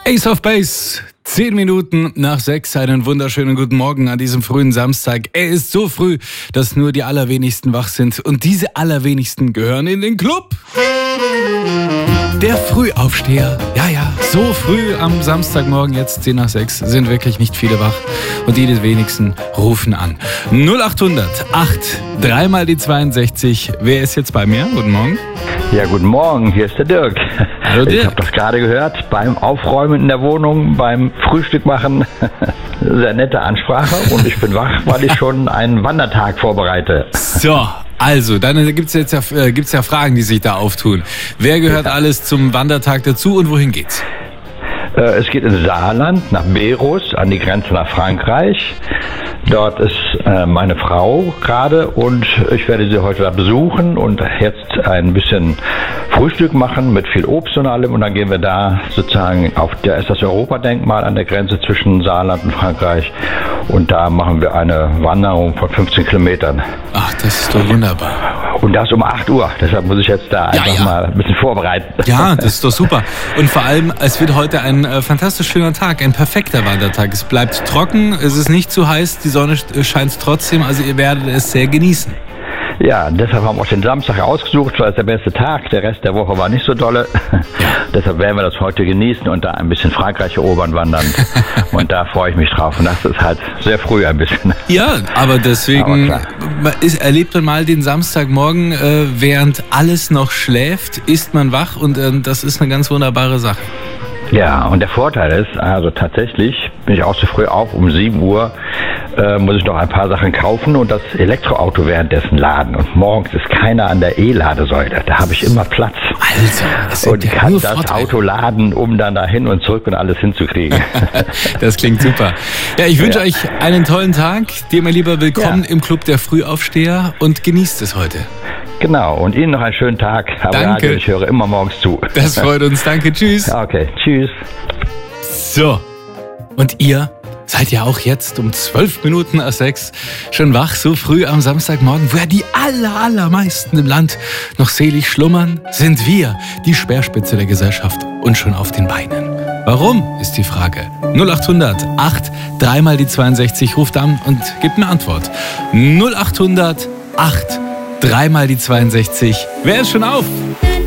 Ace of Base, 10 Minuten nach 6, einen wunderschönen guten Morgen an diesem frühen Samstag. Er ist so früh, dass nur die allerwenigsten wach sind und diese allerwenigsten gehören in den Club. Der Frühaufsteher, ja, so früh am Samstagmorgen, jetzt 10 nach 6, sind wirklich nicht viele wach und die wenigsten rufen an. 0800 8 3 mal die 62, wer ist jetzt bei mir? Guten Morgen. Ja, guten Morgen, hier ist der Dirk. Hallo Dirk. Ich habe das gerade gehört, beim Aufräumen in der Wohnung, beim Frühstück machen. Sehr nette Ansprache und ich bin wach, weil ich schon einen Wandertag vorbereite. So, also, dann gibt's ja Fragen, die sich da auftun. Wer gehört alles zum Wandertag dazu und wohin geht's? Es geht ins Saarland, nach Berus, an die Grenze nach Frankreich. Dort ist meine Frau gerade und ich werde sie heute da besuchen und jetzt ein bisschen Frühstück machen mit viel Obst und allem. Und dann gehen wir da sozusagen da ist das Europadenkmal an der Grenze zwischen Saarland und Frankreich. Und da machen wir eine Wanderung von 15 Kilometern. Ach, das ist doch wunderbar. Und das um 8 Uhr. Deshalb muss ich jetzt da einfach mal ein bisschen vorbereiten. Ja, das ist doch super. Und vor allem, es wird heute ein fantastisch schöner Tag, ein perfekter Wandertag. Es bleibt trocken, es ist nicht zu heiß, die Sonne scheint trotzdem, also ihr werdet es sehr genießen. Ja, deshalb haben wir auch den Samstag ausgesucht, weil es der beste Tag. Der Rest der Woche war nicht so dolle. Ja. Deshalb werden wir das heute genießen und da ein bisschen Frankreich erobern wandern. Und da freue ich mich drauf. Und das ist halt sehr früh ein bisschen. Ja, aber deswegen erlebt man mal den Samstagmorgen, während alles noch schläft, ist man wach und das ist eine ganz wunderbare Sache. Ja, und der Vorteil ist, also tatsächlich bin ich auch so früh auf, um 7 Uhr muss ich noch ein paar Sachen kaufen und das Elektroauto währenddessen laden. Und morgens ist keiner an der E-Ladesäule. Da habe ich immer Platz. Also, und kann das Auto laden, um dann dahin und zurück und alles hinzukriegen. Das klingt super. Ja, ich wünsche euch einen tollen Tag. Dir, mein Lieber, willkommen im Club der Frühaufsteher und genießt es heute. Genau, und Ihnen noch einen schönen Tag. Danke. Ich höre immer morgens zu. Das freut uns. Danke, tschüss. Okay, tschüss. So, und ihr seid ja auch jetzt um 12 Minuten nach 6 schon wach, so früh am Samstagmorgen, wo ja die allermeisten im Land noch selig schlummern, sind wir die Speerspitze der Gesellschaft und schon auf den Beinen. Warum, ist die Frage. 0800 8 3 mal die 62, ruft an und gebt eine Antwort. 0800 8 3 mal die 62. Wer ist schon auf?